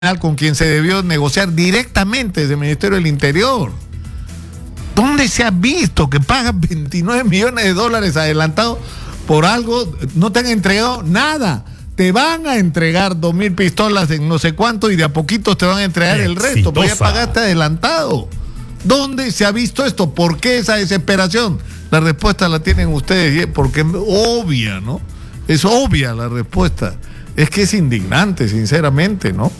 con quien se debió negociar directamente desde el Ministerio del Interior. ¿Dónde se ha visto que pagan 29 millones de dólares adelantados por algo? No te han entregado nada. Te van a entregar 2.000 pistolas en no sé cuánto y de a poquito te van a entregar el resto, pero ya pagaste adelantado. ¿Dónde se ha visto esto? ¿Por qué esa desesperación? La respuesta la tienen ustedes, porque es obvia, ¿no? Es obvia la respuesta. Es que es indignante, sinceramente, ¿no?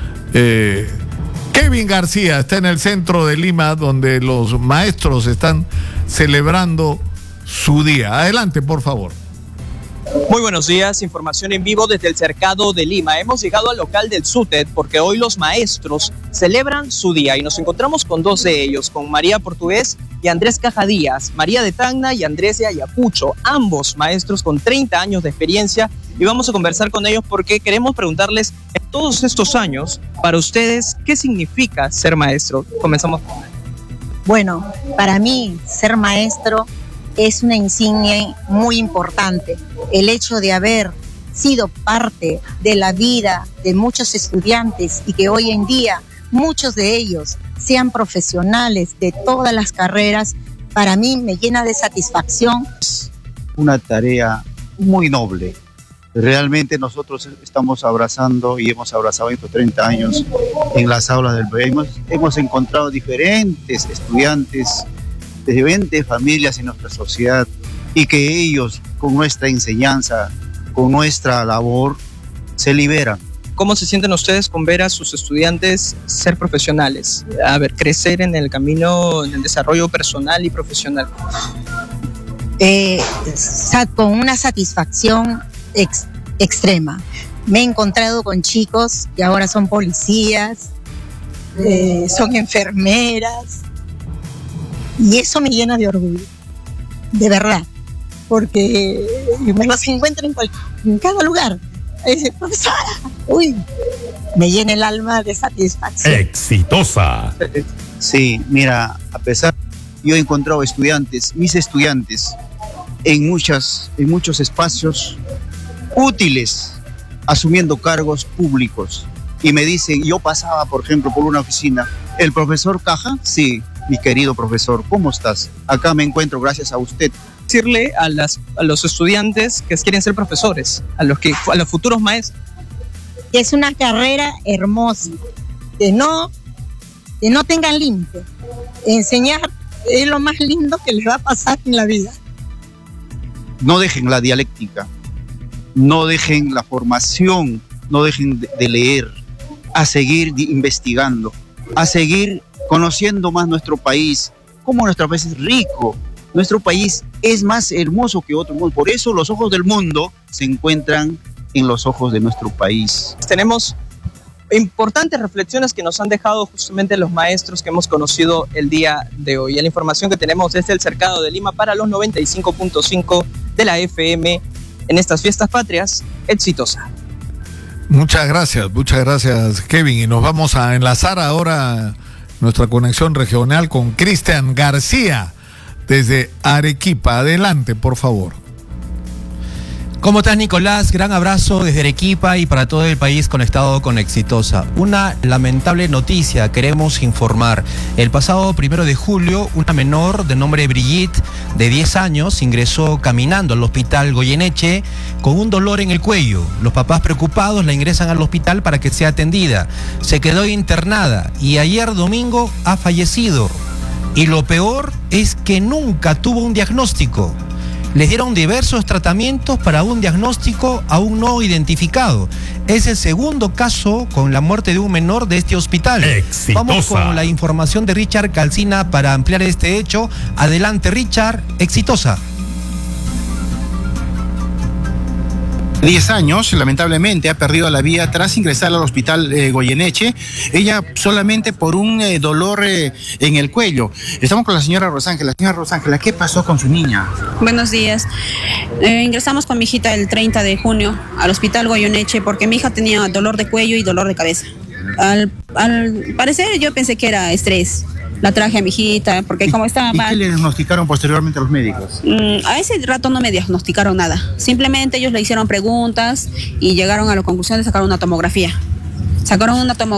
Kevin García está en el centro de Lima, donde los maestros están celebrando su día. Adelante, por favor. Muy buenos días, información en vivo desde el Cercado de Lima. Hemos llegado al local del SUTED porque hoy los maestros celebran su día y nos encontramos con dos de ellos, con María Portugués y Andrés Cajadías, María de Tacna y Andrés de Ayacucho, ambos maestros con 30 años de experiencia, y vamos a conversar con ellos porque queremos preguntarles en todos estos años, para ustedes, ¿qué significa ser maestro? Comenzamos con él. Bueno, para mí ser maestro es una insignia muy importante. El hecho de haber sido parte de la vida de muchos estudiantes y que hoy en día muchos de ellos sean profesionales de todas las carreras, para mí me llena de satisfacción. Es una tarea muy noble. Realmente nosotros estamos abrazando y hemos abrazado estos 30 años en las aulas del país. Hemos encontrado diferentes estudiantes de diferentes familias en nuestra sociedad y que ellos, con nuestra enseñanza, con nuestra labor, se liberan. ¿Cómo se sienten ustedes con ver a sus estudiantes ser profesionales? A ver, crecer en el camino, en el desarrollo personal y profesional. Con una satisfacción extrema. Me he encontrado con chicos que ahora son policías, son enfermeras, y eso me llena de orgullo, de verdad, porque me los encuentro en cada lugar. Dice, profesora, uy, me llena el alma de satisfacción. Exitosa. Sí, mira, a pesar, yo he encontrado estudiantes, mis estudiantes, en muchos espacios útiles, asumiendo cargos públicos, y me dicen, yo pasaba, por ejemplo, por una oficina, ¿el profesor Caja? Sí, mi querido profesor, ¿cómo estás? Acá me encuentro gracias a usted. Decirle a los estudiantes que quieren ser profesores, a los futuros maestros. Es una carrera hermosa, que no tengan límite. Enseñar es lo más lindo que les va a pasar en la vida. No dejen la dialéctica, no dejen la formación, no dejen de leer, a seguir investigando, a seguir conociendo más nuestro país, cómo nuestro país es rico, nuestro país es más hermoso que otro mundo. Por eso los ojos del mundo se encuentran en los ojos de nuestro país. Tenemos importantes reflexiones que nos han dejado justamente los maestros que hemos conocido el día de hoy. La información que tenemos desde el Cercado de Lima para los 95.5 de la FM en estas fiestas patrias, exitosa. Muchas gracias, Kevin. Y nos vamos a enlazar ahora nuestra conexión regional con Cristian García desde Arequipa. Adelante, por favor. ¿Cómo estás, Nicolás? Gran abrazo desde Arequipa y para todo el país conectado con Exitosa. Una lamentable noticia queremos informar. El pasado 1 de julio, una menor de nombre Brigitte, de 10 años, ingresó caminando al hospital Goyeneche con un dolor en el cuello. Los papás preocupados la ingresan al hospital para que sea atendida. Se quedó internada y ayer domingo ha fallecido. Y lo peor es que nunca tuvo un diagnóstico. Les dieron diversos tratamientos para un diagnóstico aún no identificado. Es el segundo caso con la muerte de un menor de este hospital. Exitosa. Vamos con la información de Richard Calcina para ampliar este hecho. Adelante, Richard. Exitosa. 10 años, lamentablemente, ha perdido la vida tras ingresar al hospital Goyeneche, ella solamente por un dolor en el cuello. Estamos con la señora Rosángela. Señora Rosángela, ¿qué pasó con su niña? Buenos días. Ingresamos con mi hijita el 30 de junio al hospital Goyeneche porque mi hija tenía dolor de cuello y dolor de cabeza. Al parecer yo pensé que era estrés. La traje a mi hijita porque como estaba mal. ¿Y qué le diagnosticaron posteriormente a los médicos? A ese rato no me diagnosticaron nada. Simplemente ellos le hicieron preguntas y llegaron a la conclusión de sacar una tomografía. Sacaron una